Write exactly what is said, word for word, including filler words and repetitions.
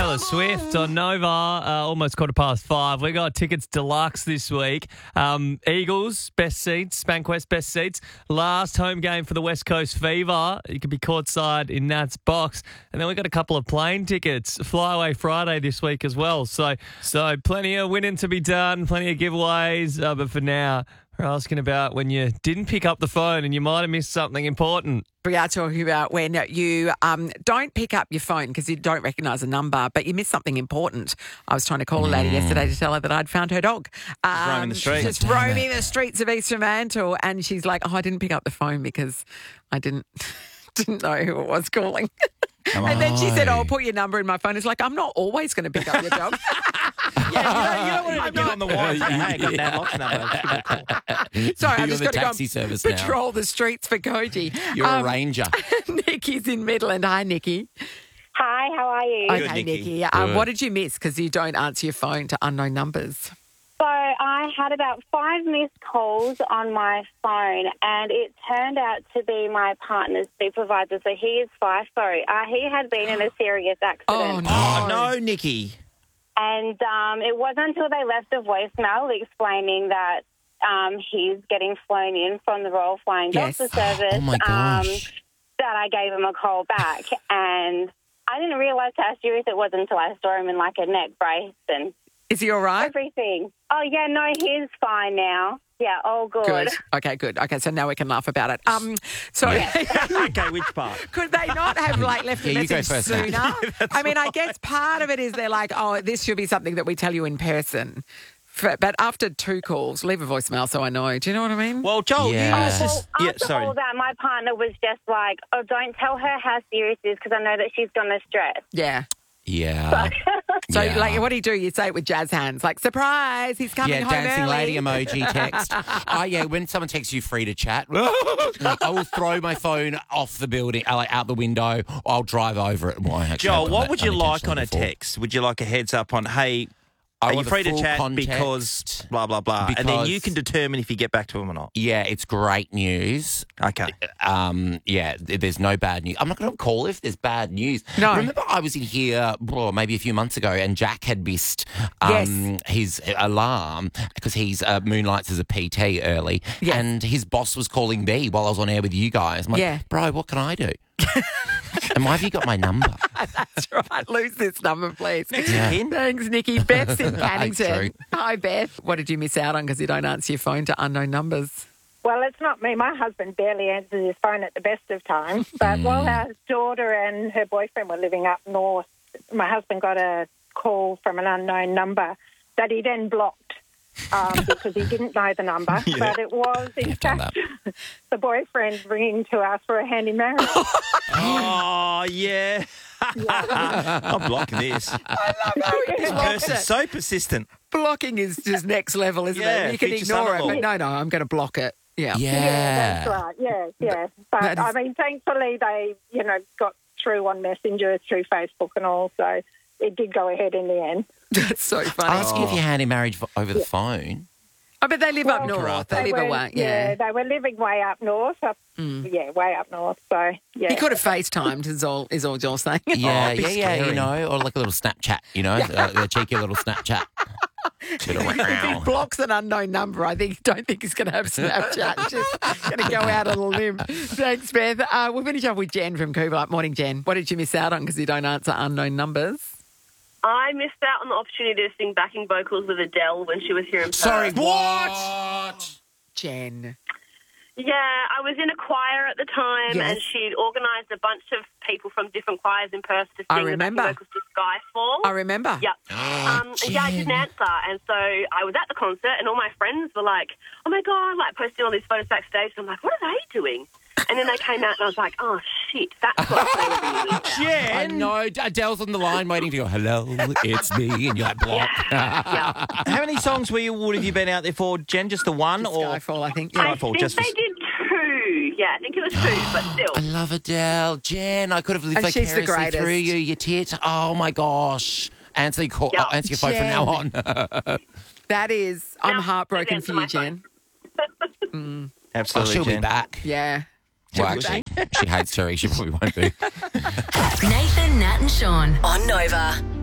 Taylor Swift on Nova, uh, almost quarter past five. We got tickets deluxe this week. Um, Eagles, best seats. Bankwest, best seats. Last home game for the West Coast Fever. You could be courtside in Nat's box. And then we got a couple of plane tickets. Flyaway Friday this week as well. So, so plenty of winning to be done, plenty of giveaways. Uh, but for now, we're asking about when you didn't pick up the phone and you might have missed something important. We are talking about when you um, don't pick up your phone because you don't recognise a number, but you miss something important. I was trying to call a lady mm. yesterday to tell her that I'd found her dog. Um, roaming the streets. Just roaming the streets of East Fremantle. And she's like, oh, I didn't pick up the phone because I didn't didn't know who it was calling. And then she said, oh, I'll put your number in my phone. It's like, I'm not always going to pick up your dog. Yeah, you don't, you don't want to get on the wire and say, hey, I got Nat Lock's number. Just give it a call. Sorry, I've You're just the got to go taxi and service patrol now. the streets for Koji. You're Um, a ranger. Nikki's in Midland. Hi, Nikki. Hi, how are you? Okay, Good, Nikki. Nikki. Um, Good. what did you miss because you don't answer your phone to unknown numbers? So I had about five missed calls on my phone, and it turned out to be my partner's supervisor. So he is FIFO. Uh, he had been in a serious accident. Oh, no. Oh, no, Nikki. And um, it wasn't until they left a voicemail explaining that um, he's getting flown in from the Royal Flying Yes. Doctor Service Oh, my um, gosh. that I gave him a call back. And I didn't realise how serious it was until I saw him in like a neck brace and Is he all right? everything. Oh, yeah, no, he's fine now. Yeah, all good. Good. Okay, good. Okay, so now we can laugh about it. Um, so Okay, which part? could they not have like left a Yeah, you go message first, Nat. sooner? I mean, I guess part of it is they're like, oh, this should be something that we tell you in person. For, but after two calls, leave a voicemail so I know. Do you know what I mean? Well, Joel, Yeah. you Oh, just... Well, yeah, after sorry. all that, my partner was just like, oh, don't tell her how serious it is because I know that she's going to stress. Yeah. Yeah. So, Yeah. like, what do you do? You say it with jazz hands, like, surprise, he's coming Yeah, home dancing early. lady emoji text. Oh, yeah, when someone texts you free to chat, I will throw my phone off the building, uh, like out the window, or I'll drive over it. Well, I actually Joel, have done what that would you like on a unintentionally before. text? Would you like a heads up on, hey, I are you want the free to full chat context. because blah, blah, blah. and then Because- you can determine if you get back to him or not. Yeah, it's great news. Okay. Um, yeah, th- there's no bad news. I'm not going to call if there's bad news. No. Remember I was in here oh, maybe a few months ago and Jack had missed um, his alarm because he's uh, moonlights as a P T early. Yes. And his boss was calling me while I was on air with you guys. I'm like, Yeah. bro, what can I do? And why have you got my number? That's right. Lose this number, please. Yeah. Thanks, Nikki. Beth's in True. Cannington. Hi, Beth. What did you miss out on because you don't answer your phone to unknown numbers? Well, it's not me. My husband barely answers his phone at the best of times. But while our daughter and her boyfriend were living up north, my husband got a call from an unknown number that he then blocked um, because he didn't know the number. Yeah. But it was, in I've done fact, the boyfriend ringing to us for a hand in marriage. Oh, yeah. I'm blocking this. I love how he This blocks person's it. so persistent. Blocking is just next level, isn't Yeah, it? You can future ignore it, son-in-law. but no, no, I'm going to block it. Yeah. Yeah. Yeah, that's right. Yeah, yeah. But, That is- I mean, thankfully they, you know, got through on Messenger, through Facebook and all, so it did go ahead in the end. That's so funny. Asking if you had in marriage for, over the phone. Oh, but they live up Well, north. They They live were, away. Yeah. they were living way up north. Up, Yeah, way up north. So, yeah. He could have FaceTimed, is all, is all Joel's saying. Yeah, it'd be yeah, yeah, you scary. know, or like a little Snapchat, you know, a, a cheeky little Snapchat. Bit of If he wow. blocks an unknown number, I think don't think he's going to have Snapchat. He's just going to go out on a limb. Thanks, Beth. Uh, we'll finish off with Jen from Cooper. Morning, Jen. What did you miss out on because you don't answer unknown numbers? I missed out on the opportunity to sing backing vocals with Adele when she was here in Perth. Sorry, what? Jen. Yeah, I was in a choir at the time, Yes. and she'd organised a bunch of people from different choirs in Perth to I sing the remember. backing vocals to Skyfall. I remember. Yep. Um, and yeah, I didn't answer. And so I was at the concert, and all my friends were like, oh, my God, like posting all these photos backstage. And I'm like, what are they doing? And then they came out, and I was like, oh, shit, that's what I'm going to be. I know. Adele's on the line waiting to go, hello, it's me. And you're like, block. Yeah. How many songs were you, would have you been out there for, Jen? Just the one? or Skyfall, I think. I Yeah. Skyfall, think just for- they did two. Yeah, I think it was two, but still. I love Adele. Jen, I could have lived And she's the vicariously greatest. through you, you tit. Oh, my gosh. Answer your, call, Yeah. oh, answer your phone from now on. That is, I'm No, heartbroken that's for you, my Jen. Oh, Absolutely, she'll Jen. be back. Yeah. Well, actually, she hates Terry. She probably won't be. Nathan, Nat and Sean on Nova.